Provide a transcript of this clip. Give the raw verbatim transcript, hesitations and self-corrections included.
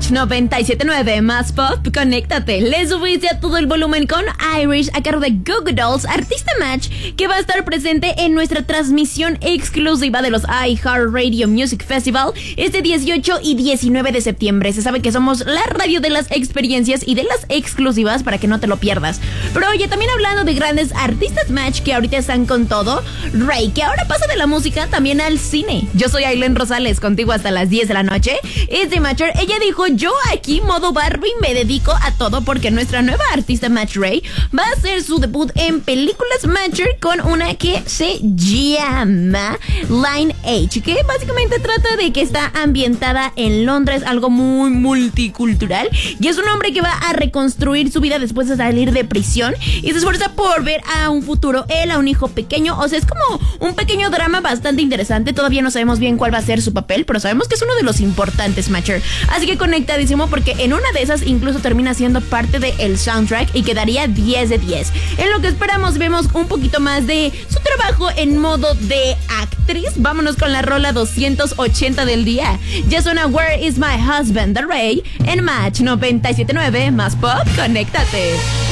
Match noventa y siete punto nueve más pop, conéctate. Le subiste a todo el volumen con Irish a cargo de Goo Goo Dolls, artista Match, que va a estar presente en nuestra transmisión exclusiva de los iHeartRadio Music Festival este dieciocho y diecinueve de septiembre. Se sabe que somos la radio de las experiencias y de las exclusivas para que no te lo pierdas. Pero oye, también hablando de grandes artistas Match que ahorita están con todo, Rey, que ahora pasa de la música también al cine. Yo soy Aileen Rosales, contigo hasta las diez de la noche. Es de Matcher. Ella dijo, yo aquí modo Barbie me dedico a todo, porque nuestra nueva artista Match Ray va a hacer su debut en películas Matcher con una que se llama Line H, que básicamente trata de que está ambientada en Londres, algo muy multicultural, y es un hombre que va a reconstruir su vida después de salir de prisión y se esfuerza por ver a un futuro, él a un hijo pequeño. O sea, es como un pequeño drama bastante interesante. Todavía no sabemos bien cuál va a ser su papel, pero sabemos que es uno de los importantes, Matcher. Así que conectadísimo, porque en una de esas incluso termina siendo parte del soundtrack y quedaría diez de diez. En lo que esperamos vemos un poquito más de su trabajo en modo de actriz. Vámonos con la rola doscientos ochenta del día. Ya suena Where Is My Husband, The Ray, en Match noventa y siete punto nueve más pop, conéctate.